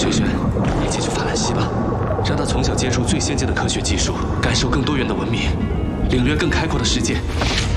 轩轩，一起去法兰西吧，让他从小接触最先进的科学技术，感受更多元的文明，领略更开阔的世界。